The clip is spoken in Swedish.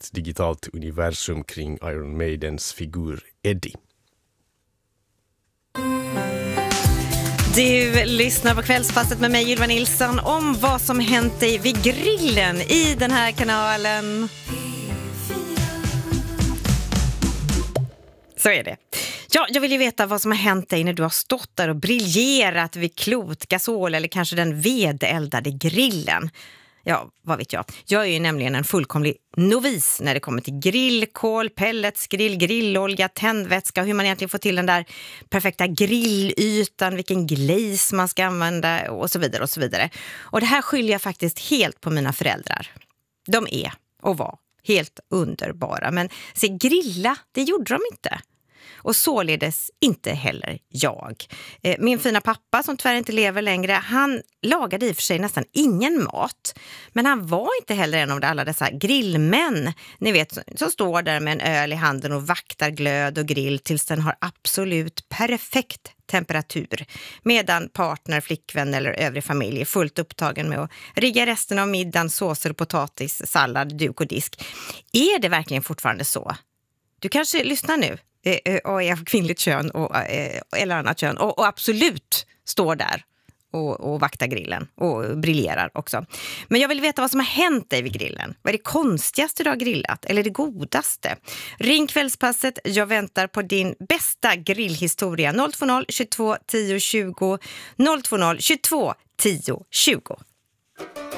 ett digitalt universum kring Iron Maidens figur Eddie. Du lyssnar på Kvällspasset med mig, Ylva Nilsson, om vad som hänt dig vid grillen i den här kanalen. Så är det. Ja, jag vill ju veta vad som har hänt dig när du har stått där och briljerat vid klot, gasol eller kanske den vedeldade grillen. Ja, vad vet jag. Jag är ju nämligen en fullkomlig novis när det kommer till grillkol, pellets, grillolja, tändvätska och hur man egentligen får till den där perfekta grillytan, vilken glaze man ska använda och så vidare och så vidare. Och det här skyller jag faktiskt helt på mina föräldrar. De är och var helt underbara, men se, grilla, det gjorde de inte. Och således inte heller jag. Min fina pappa som tyvärr inte lever längre, han lagade i och för sig nästan ingen mat. Men han var inte heller en av alla dessa grillmän. Ni vet, som står där med en öl i handen och vaktar glöd och grill tills den har absolut perfekt temperatur. Medan partner, flickvän eller övrig familj är fullt upptagen med att rigga resten av middagen, såser, potatis, sallad, duk och disk. Är det verkligen fortfarande så? Du kanske lyssnar nu och är av kvinnligt kön eller annat kön och absolut står där och vaktar grillen och briljerar också. Men jag vill veta vad som har hänt dig vid grillen. Vad är det konstigaste du har grillat eller det godaste? Ring Kvällspasset, jag väntar på din bästa grillhistoria. 020 22 10 20 020 22 10 20.